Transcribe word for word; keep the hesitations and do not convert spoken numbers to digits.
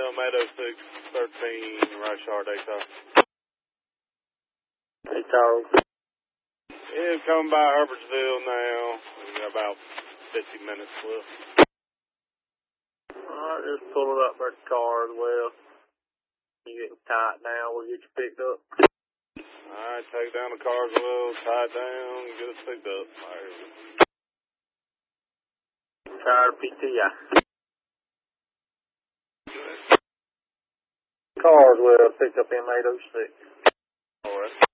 um, eight oh six, thirteen, right yard, eight car. Eight car. Yeah, coming by Herbertsville now. We got about fifty minutes left. Alright, just pull it up for the car as well. You getting tight now, we'll get you picked up. Alright, take down the cars a little, tie it down, get us picked up. Tired P T I. Cars will pick up M eight oh six. Alright.